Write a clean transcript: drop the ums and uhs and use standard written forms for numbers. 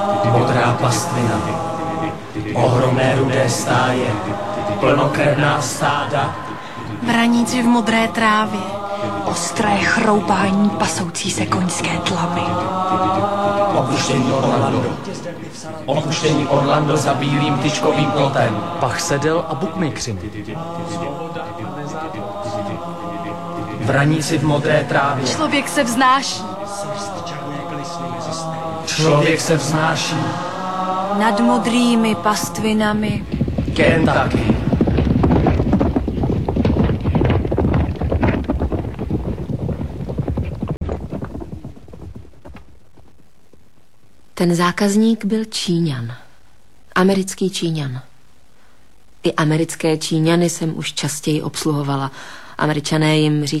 Modrá pastvina, ohromné rudé stáje, plnokrevná stáda. Vraníci v modré trávě, ostré chroupání pasoucí se koňské tlavy. Opuštění Orlando za bílým tyčkovým plotem. Pach sedel a bukmejkřiny. Vraníci v modré trávě. Člověk se vznáší. Člověk se vznáší. Nad modrými pastvinami. Kentucky. Ten zákazník byl Číňan. Americký Číňan. I americké Číňany jsem už častěji obsluhovala. Američané jim říkají